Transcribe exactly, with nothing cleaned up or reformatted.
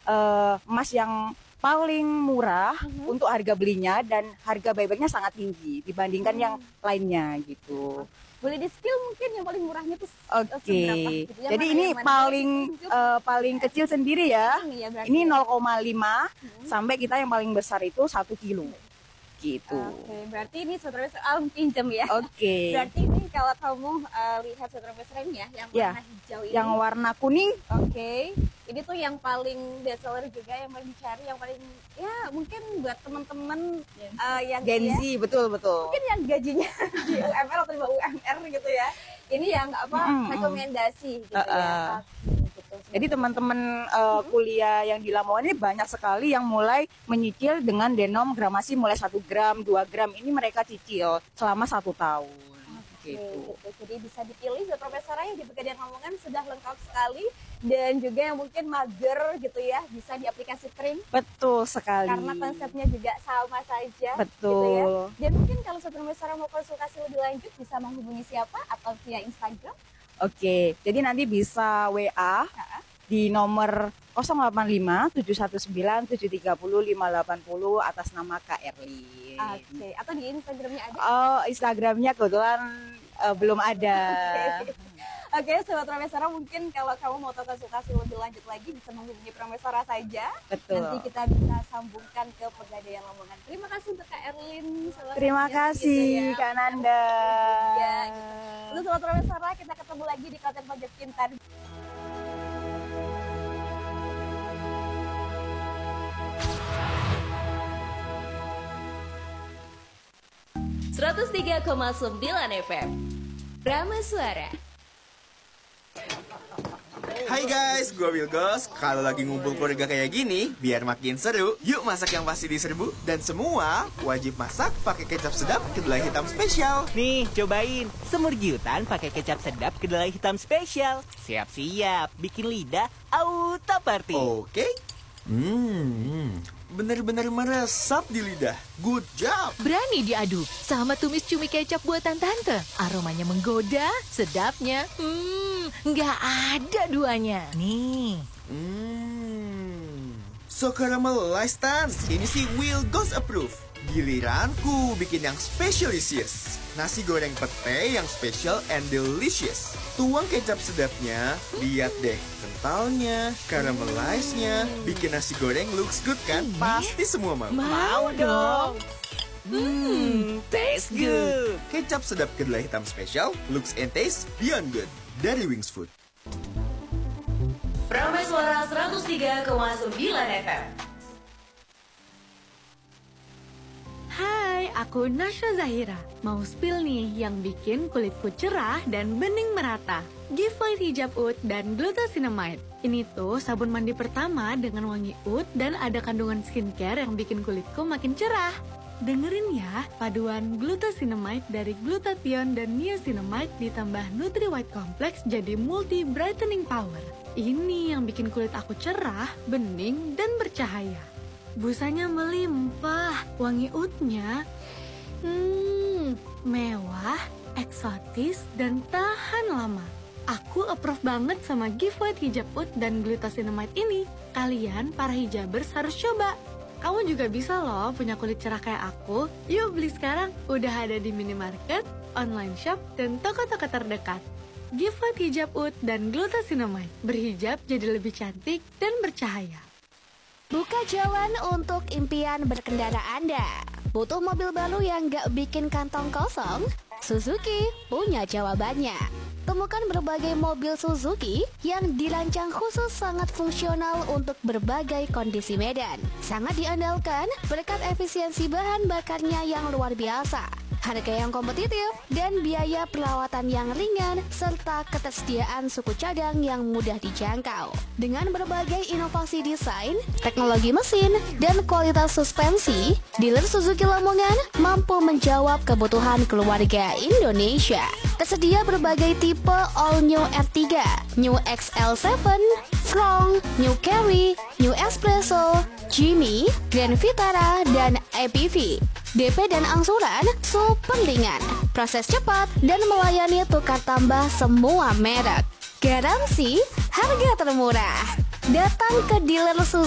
uh, emas yang paling murah Mhm. untuk harga belinya dan harga buybacknya sangat tinggi dibandingkan Hmm. yang lainnya gitu. Boleh di spill mungkin yang paling murahnya tuh Oke, seberapa gitu. Yang jadi mana, ini yang mana? paling Boleh uh, paling kecil sendiri ya. Hmm, ya berarti Ini ya. nol koma lima Hmm. sampai kita yang paling besar itu satu kilo gitu. Oke, berarti ini saudara besar ah, pinjam ya. Oke. Berarti ini kalau kamu uh, lihat saudara besar ini ya, yang Ya, warna hijau ini. Yang warna kuning, Oke, ini tuh yang paling best seller juga, yang paling dicari, yang paling ya mungkin buat teman-teman uh, yang Gen Z, ya, betul betul. mungkin yang gajinya di U M R atau di bawah U M R gitu ya. Ini yang apa Mm, mm. rekomendasi gitu Uh, uh. ya. Oke, gitu. Jadi teman-teman uh, kuliah yang di Lamongan ini banyak sekali yang mulai menyicil dengan denom gramasi mulai satu gram, dua gram. Ini mereka cicil selama satu tahun. Oke, Gitu. gitu. Jadi bisa dipilih buat Profesor yang di Pegadaian Lamongan sudah lengkap sekali, dan juga yang mungkin mager gitu ya bisa di aplikasi Kering Betul sekali. karena konsepnya juga sama saja. Betul. Gitu ya. Dan mungkin kalau Sobat Profesor mau konsultasi lebih lanjut bisa menghubungi siapa atau via Instagram? Oke, jadi nanti bisa W A di nomor nol delapan lima tujuh satu sembilan tujuh tiga nol lima delapan nol atas nama Kak Erlin. Oke, atau di Instagramnya ada? Oh, Instagramnya kebetulan uh, belum ada. Oke. Oke, Sobat Profesor, mungkin kalau kamu mau tahu konsultasi lebih lanjut lagi bisa menghubungi Profesor saja. Betul. Nanti kita bisa sambungkan ke Pegadaian Lamongan. Terima kasih untuk Kak Erlin. Terima kasih gitu ya. Kak Nanda. Ya, gitu. Untuk Sobat Profesor, kita ketemu lagi di konten Pojok Pintar. seratus tiga koma sembilan F M Rama Suara. Hai guys, gue Wilgos. Kalau lagi ngumpul keluarga kayak gini, biar makin seru, yuk masak yang pasti diserbu. Dan semua wajib masak pakai kecap sedap kedelai hitam spesial. Nih, cobain semur giutan pakai kecap sedap kedelai hitam spesial. Siap-siap, bikin lidah auto party. Oke. Hmm, bener-bener meresap di lidah. Good job. Berani diadu sama tumis cumi kecap buatan tante. Aromanya menggoda, sedapnya, hmm, nggak ada duanya. Nih, Hmm, so caramelized Tan. Ini sih Wilgos approve. Giliranku bikin yang specialisius. Nasi goreng pete yang special and delicious. Tuang kecap sedapnya, lihat deh kentalnya, caramelized-nya. Bikin nasi goreng looks good kan? Pasti semua mau. mau dong. Hmm, taste good. Kecap sedap kedelai hitam spesial, looks and taste beyond good. Dari Wings Food. Rama Suara seratus tiga koma sembilan F M. Hai, aku Nasya Zahira. Mau spill nih yang bikin kulitku cerah dan bening merata. Give White Hijab Oud dan Glucosinamide. Ini tuh sabun mandi pertama dengan wangi oud dan ada kandungan skincare yang bikin kulitku makin cerah. Dengerin ya, paduan Glucosinamide dari glutathione dan niacinamide ditambah Nutri White Complex jadi multi brightening power. Ini yang bikin kulit aku cerah, bening, dan bercahaya. Busanya melimpah, wangi oudnya hmm, mewah, eksotis, dan tahan lama. Aku approve banget sama Give White Hijab Oud dan Glucosinamide ini. Kalian, para hijabers, harus coba. Kamu juga bisa loh punya kulit cerah kayak aku. Yuk beli sekarang, udah ada di minimarket, online shop, dan toko-toko terdekat. Give White Hijab Oud dan Glucosinamide. Berhijab jadi lebih cantik dan bercahaya. Buka jalan untuk impian berkendara Anda. Butuh mobil baru yang gak bikin kantong kosong? Suzuki punya jawabannya. Temukan berbagai mobil Suzuki yang dirancang khusus sangat fungsional untuk berbagai kondisi medan. Sangat diandalkan berkat efisiensi bahan bakarnya yang luar biasa. Harga yang kompetitif dan biaya perawatan yang ringan serta ketersediaan suku cadang yang mudah dijangkau. Dengan berbagai inovasi desain, teknologi mesin, dan kualitas suspensi, dealer Suzuki Lamongan mampu menjawab kebutuhan keluarga Indonesia. Tersedia berbagai tipe All New R tiga, New X L tujuh, Strong, New Carry, New Espresso, Jimmy, Grand Vitara, dan A P V. D P dan angsuran super ringan, proses cepat, dan melayani tukar tambah semua merek. Garansi harga termurah. Datang ke dealer Suzuki